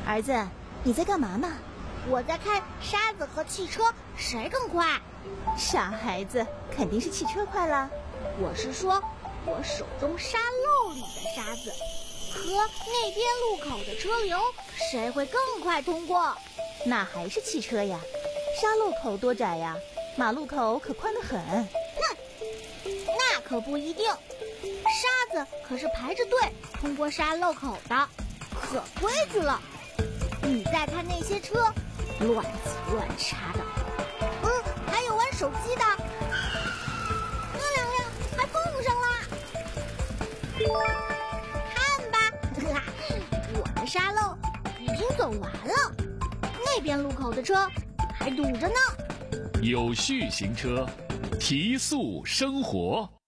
儿子，你在干嘛呢？ 我在看沙子和汽车谁更快。 傻孩子，肯定是汽车快啦。 我是说，我手中沙漏里的沙子和那边路口的车流，谁会更快通过？ 那还是汽车呀，沙漏口多窄呀，马路口可宽得很。 哼，那可不一定，沙子可是排着队通过沙漏口的，可规矩了。你再看那些车，乱挤乱插的，还有玩手机的，那两辆还碰上了。看吧，我的沙漏已经走完了，那边路口的车还堵着呢。 有序行车，提速生活。